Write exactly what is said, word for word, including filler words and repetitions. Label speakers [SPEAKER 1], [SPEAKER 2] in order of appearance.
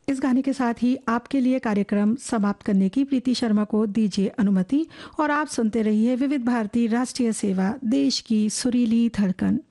[SPEAKER 1] इस गाने के साथ ही आपके लिए कार्यक्रम समाप्त करने की प्रीति शर्मा को दीजिए अनुमति और आप सुनते रहिए विविध भारती राष्ट्रीय सेवा, देश की सुरीली धड़कन।